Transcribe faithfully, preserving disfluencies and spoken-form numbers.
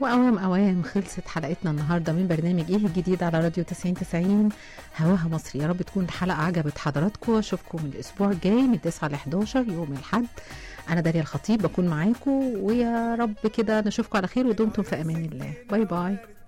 وأوام أوام خلصت حلقتنا النهاردة من برنامج إيه الجديد على راديو تسعين تسعين هواها مصر. يا رب تكون الحلقة عجبت حضراتكم. أشوفكم الأسبوع الجاي من تسعة ل حداشر يوم الأحد. أنا داليا الخطيب بكون معاكم، ويا رب كده نشوفكم على خير ودمتم في أمان الله. باي باي.